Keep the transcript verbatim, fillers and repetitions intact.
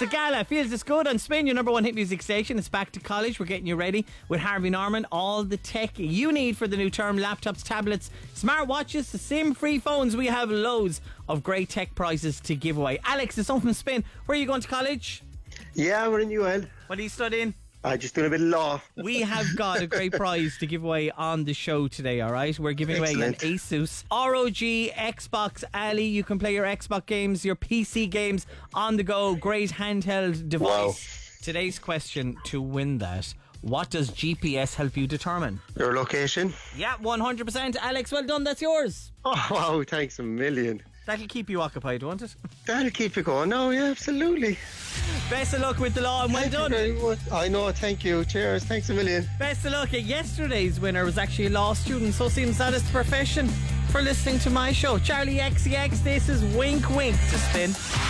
Sagala feels this good on Spin, your number one hit music station. It's back to college. We're getting you ready with Harvey Norman. All the tech you need for the new term: laptops, tablets, smartwatches, the SIM-free phones. We have loads of great tech prizes to give away. Alex, it's on from Spin. Where are you going to college? Yeah, we're in U L. What are you studying? I just doing a bit of law. We have got a great prize to give away on the show today, alright? We're giving Excellent. away an Asus R O G Xbox Ali. You can play your Xbox games, your P C games on the go. Great handheld device. Wow. Today's question to win that: what does G P S help you determine? Your location? Yeah, one hundred percent. Alex, well done. That's yours. Oh, wow, thanks a million. That'll keep you occupied, won't it? That'll keep it going. No, yeah, absolutely. Best of luck with the law and well Thank you done. very much. I know, thank you. Cheers, thanks a million. Best of luck. Yesterday's winner was actually a law student, so seems that is the profession for listening to my show. Charlie X C X, this is Wink Wink to Spin.